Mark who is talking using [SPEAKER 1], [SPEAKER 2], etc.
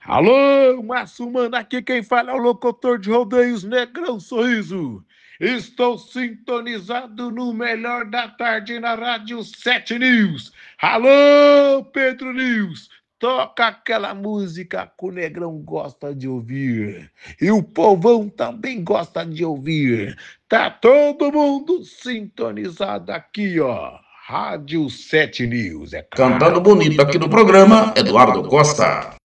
[SPEAKER 1] Alô, Márcio Mano, aqui quem fala é o locutor de rodeios Negrão Sorriso. Estou sintonizado no melhor da tarde na Rádio 7 News. Alô, Pedro News, toca aquela música que o Negrão gosta de ouvir. E o povão também gosta de ouvir. Tá todo mundo sintonizado aqui, ó. Rádio 7 News, é claro.
[SPEAKER 2] Cantando bonito aqui no programa, Eduardo Costa.